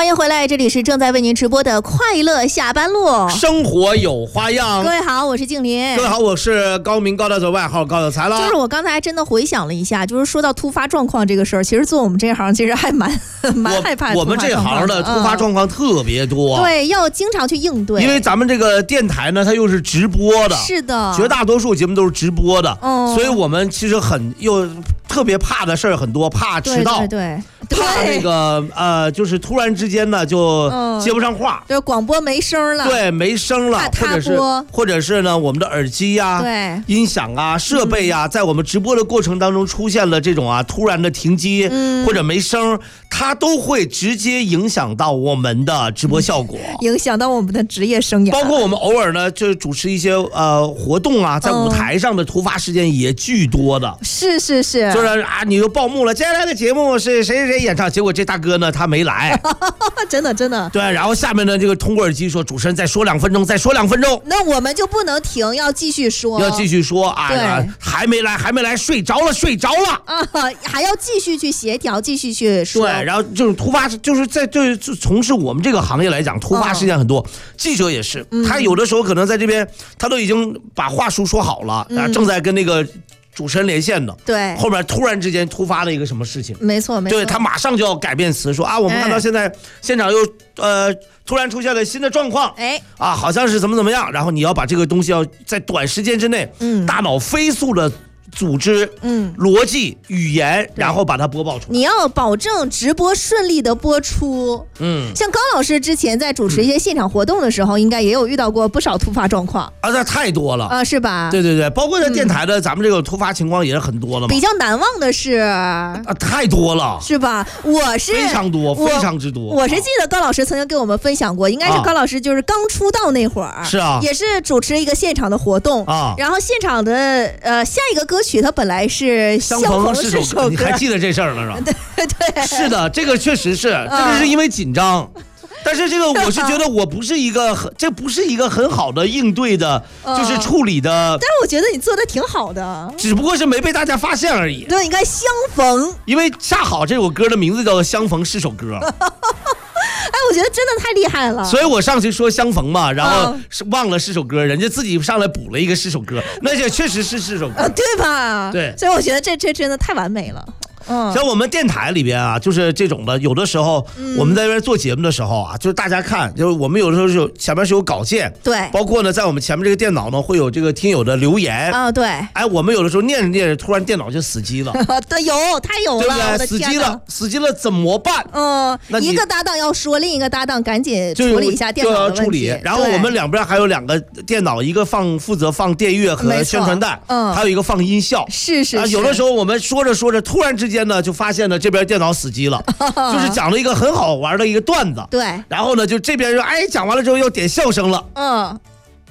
欢迎回来，这里是正在为您直播的快乐下班路， 生活有花样。 各位好，我是静林。 各位好，我是高明高大走，外号高大才了。 就是我刚才真的回想了一下，就是说到突发状况这个事儿，其实做我们这行其实还蛮害怕。 我们这行的突发状况特别多， 对，要经常去应对。 因为咱们这个电台呢，它又是直播的， 是的， 绝大多数节目都是直播的，所以我们其实又特别怕的事儿很多，怕迟到， 对， 怕那个就是突然之间呢就接不上话， 就是广播没声了， 对，没声了，或者是呢我们的耳机呀、 对， 音响啊、设备呀，在我们直播的过程当中出现了这种突然的停机或者没声，它都会直接影响到我们的直播效果， 影响到我们的职业生涯。 包括我们偶尔呢就主持一些活动啊，在舞台上的突发事件也巨多的， 是， 就是你又报幕了，接下来的节目是谁演唱，结果这大哥呢他没来， 真的对， 然后下面呢这个通过耳机说主持人再说2分钟， 那我们就不能停，要继续说啊，还没来，睡着了啊，还要继续去协调，继续去说。 对，然后这种突发，就是在对从事我们这个行业来讲，突发事件很多，记者也是，他有的时候可能在这边他都已经把话术说好了，正在跟那个主持人连线的， 对， 后面突然之间突发了一个什么事情， 没错， 对，他马上就要改变词，说我们看到现在现场又突然出现了新的状况，好像是怎么样，然后你要把这个东西要在短时间之内，大脑飞速的组织逻辑语言，然后把它播报出来。 你要保证直播顺利的播出。像高老师之前在主持一些现场活动的时候，应该也有遇到过不少突发状况那太多了是吧？ 对，包括在电台的咱们这个突发情况也是很多了嘛。 比较难忘的是太多了， 是吧？我是非常多，非常之多。 我是记得高老师曾经跟我们分享过，应该是高老师就是刚出道那会儿， 是啊， 也是主持一个现场的活动然后现场的下一个歌曲它本来是相逢是首歌， 你还记得这事儿了是吧？ 对， 是的，这个确实是，这个是因为紧张。但是这个我是觉得这不是一个很好的应对的，就是处理的。但是我觉得你做的挺好的， 只不过是没被大家发现而已。 对，你看相逢， 因为恰好这首歌的名字叫做《相逢是首歌》。 我觉得真的太厉害了。 所以我上去说相逢嘛，然后忘了是首歌，人家自己上来补了一个是首歌，那也确实是首歌， 对吧？ 对， 所以我觉得这真的太完美了。 像我们电台里边就是这种的，有的时候我们在这边做节目的时候就是大家看，就是我们有的时候是前面是有稿件， 对， 包括呢在我们前面这个电脑呢会有这个听友的留言对， 我们有的时候念着突然电脑就死机了， 对，太有了， 对不对？死机了怎么办？ 一个搭档要说，另一个搭档赶紧处理一下电脑的问题， 然后我们两边还有2个电脑，一个负责放电乐和宣传带，还有一个放音效， 是有的时候我们说着突然之间呢就发现呢这边电脑死机了，就是讲了一个很好玩的一个段子， 对， 然后呢就这边就讲完了之后要点笑声了，